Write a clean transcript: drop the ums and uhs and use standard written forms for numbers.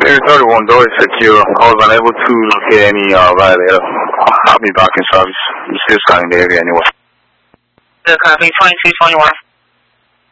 Area 31 door is secure. I was unable to locate any violator. I'll be back in service. I'm still scanning the area anyway. Good copy, 2221.